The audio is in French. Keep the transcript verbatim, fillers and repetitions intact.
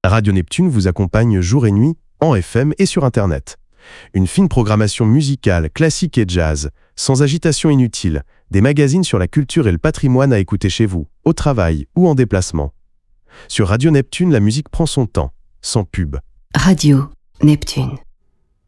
Radio Neptune vous accompagne jour et nuit, en F M et sur Internet. Une fine programmation musicale, classique et jazz, sans agitation inutile, des magazines sur la culture et le patrimoine à écouter chez vous, au travail ou en déplacement. Sur Radio Neptune, la musique prend son temps, sans pub. Radio Neptune.